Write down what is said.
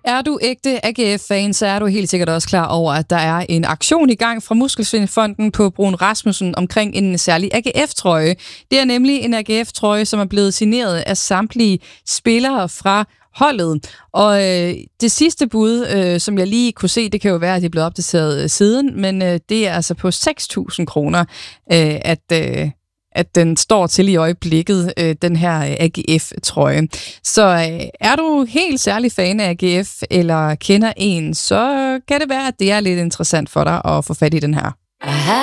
Er du ægte AGF-fan, så er du helt sikkert også klar over, at der er en aktion i gang fra Muskelsvindfonden på Bruun Rasmussen omkring en særlig AGF-trøje. Det er nemlig en AGF-trøje, som er blevet signeret af samtlige spillere fra holdet. Og det sidste bud, som jeg lige kunne se, det kan jo være, at det er blevet opdateret siden, men det er altså på 6.000 kroner, at den står til i øjeblikket, den her AGF-trøje. Så er du helt særlig fan af AGF, eller kender en, så kan det være, at det er lidt interessant for dig at få fat i den her.